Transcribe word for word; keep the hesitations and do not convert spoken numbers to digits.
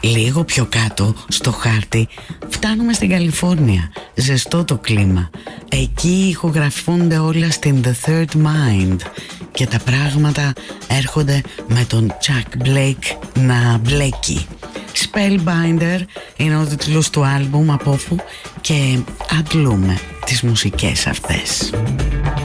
Λίγο πιο κάτω στο χάρτη φτάνουμε στην Καλιφόρνια. Ζεστό το κλίμα. Εκεί ηχογραφούνται όλα στην The Third Mind και τα πράγματα έρχονται με τον Chuck Blake να μπλέκει. Spellbinder είναι ο τίτλος του άλμπουμ από όπου και αντλούμε τις μουσικές αυτές.